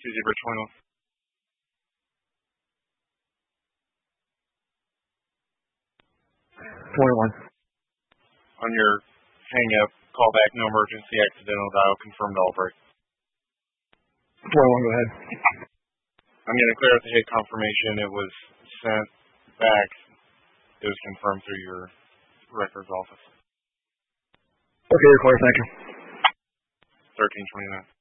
Zebra 21. On your hang up, call back, no emergency, accidental dial, confirmed all break. 21, go ahead. I'm going to clear out the hit confirmation. It was sent back. It was confirmed through your records office. Okay, you're clear, thank you. 1329.